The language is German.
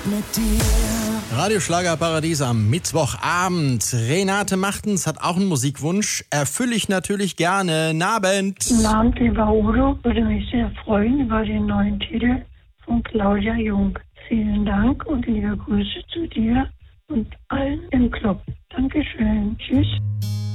mit dir. Radioschlagerparadies am Mittwochabend. Renate Machtens hat auch einen Musikwunsch. Erfülle ich natürlich gerne. Guten Abend. Guten Abend, lieber Udo. Würde mich sehr freuen über den neuen Titel von Claudia Jung. Vielen Dank und liebe Grüße zu dir und allen im Club. Dankeschön. Tschüss.